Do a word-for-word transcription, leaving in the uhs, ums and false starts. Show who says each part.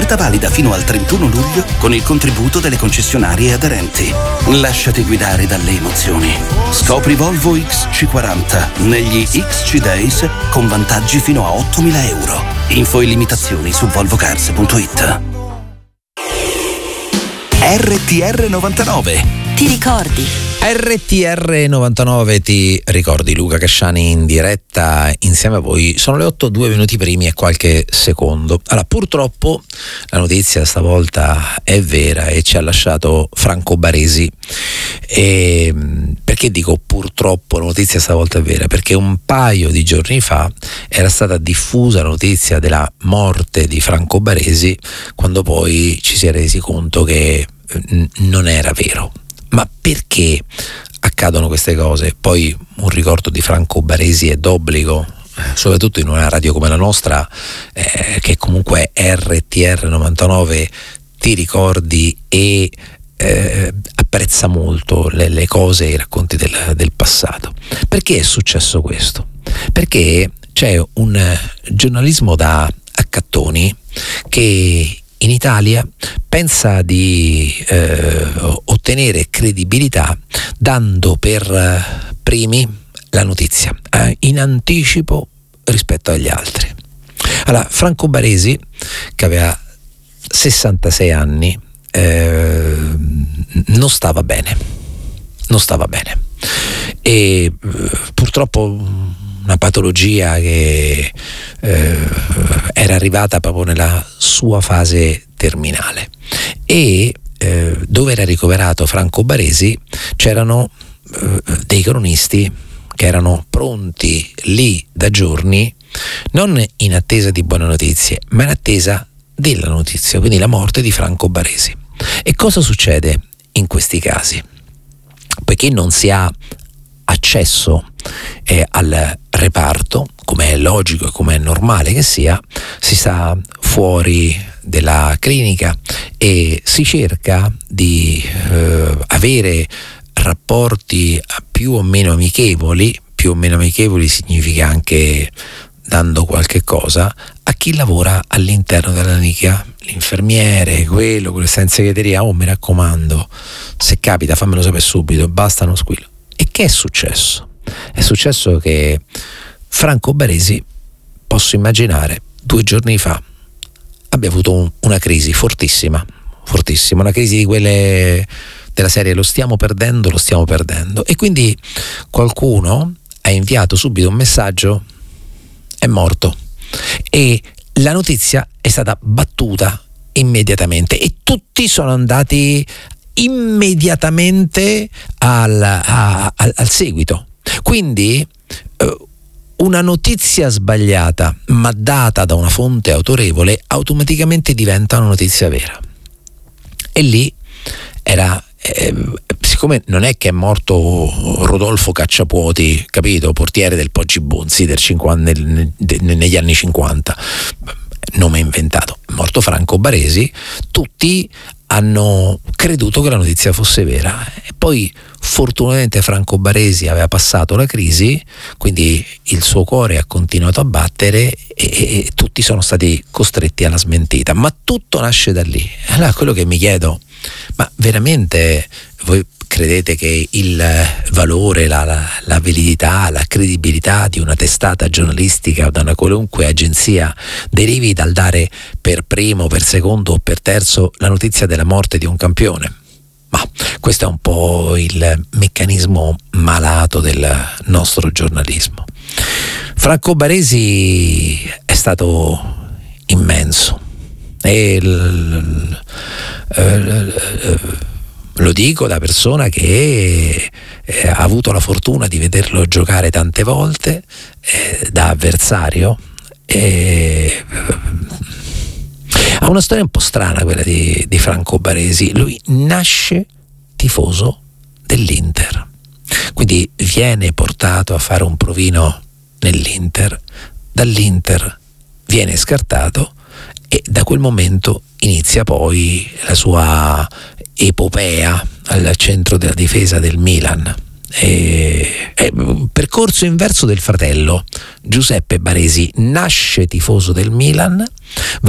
Speaker 1: Offerta valida fino al trentuno luglio con il contributo delle concessionarie aderenti. Lasciati guidare dalle emozioni. Scopri Volvo X C quaranta negli X C Days con vantaggi fino a ottomila euro. Info e limitazioni su volvocars punto it. R T R novantanove.
Speaker 2: Ti ricordi?
Speaker 3: R T R novantanove ti ricordi, Luca Casciani in diretta insieme a voi. Sono le otto, due minuti primi e qualche secondo. Allora, purtroppo la notizia stavolta è vera e ci ha lasciato Franco Baresi. E perché dico purtroppo la notizia stavolta è vera? Perché un paio di giorni fa era stata diffusa la notizia della morte di Franco Baresi, quando poi ci si è resi conto che n- non era vero. Ma perché accadono queste cose? Poi un ricordo di Franco Baresi è d'obbligo, soprattutto in una radio come la nostra, eh, che comunque R T R novantanove ti ricordi e eh, apprezza molto le, le cose e i racconti del, del passato. Perché è successo questo? Perché c'è un giornalismo da accattoni che in Italia pensa di eh, ottenere credibilità dando per eh, primi la notizia eh, in anticipo rispetto agli altri. Allora, Franco Baresi, che aveva sessantasei anni, eh, non stava bene, non stava bene e eh, purtroppo una patologia che eh, era arrivata proprio nella sua fase terminale e eh, dove era ricoverato Franco Baresi c'erano eh, dei cronisti che erano pronti lì da giorni, non in attesa di buone notizie ma in attesa della notizia, quindi la morte di Franco Baresi. E cosa succede in questi casi? Poiché non si ha accesso eh, al reparto, come è logico e come è normale che sia, si sta fuori della clinica e si cerca di eh, avere rapporti più o meno amichevoli. Più o meno amichevoli significa anche dando qualche cosa a chi lavora all'interno della clinica, l'infermiere, quello con le sta in segreteria. Oh, mi raccomando, se capita fammelo sapere subito, basta uno squillo. E che è successo? È successo che Franco Baresi, posso immaginare, due giorni fa abbia avuto un, una crisi fortissima, fortissima, una crisi di quelle della serie lo stiamo perdendo, lo stiamo perdendo. E quindi qualcuno ha inviato subito un messaggio: è morto. E la notizia è stata battuta immediatamente e tutti sono andati immediatamente al, a, al, al seguito. Quindi eh, una notizia sbagliata ma data da una fonte autorevole automaticamente diventa una notizia vera. E lì era eh, siccome non è che è morto Rodolfo Cacciapuoti, capito, portiere del Poggi Bonzi del cinquanta, nel, nel, negli anni cinquanta, nome inventato, è morto Franco Baresi, tutti hanno creduto che la notizia fosse vera. E poi fortunatamente Franco Baresi aveva passato la crisi, quindi il suo cuore ha continuato a battere e, e tutti sono stati costretti alla smentita, ma tutto nasce da lì. Allora quello che mi chiedo, ma veramente voi credete che il valore, la, la, la validità, la credibilità di una testata giornalistica o da una qualunque agenzia derivi dal dare per primo, per secondo o per terzo la notizia della morte di un campione? Ma questo è un po' il meccanismo malato del nostro giornalismo. Franco Baresi è stato immenso e l, l, l, lo dico da persona che eh, ha avuto la fortuna di vederlo giocare tante volte eh, da avversario. E, ha una storia un po' strana quella di, di Franco Baresi. Lui nasce tifoso dell'Inter, quindi viene portato a fare un provino nell'Inter, dall'Inter viene scartato e da quel momento inizia poi la sua epopea al centro della difesa del Milan. E, è un percorso inverso del fratello. Giuseppe Baresi nasce tifoso del Milan,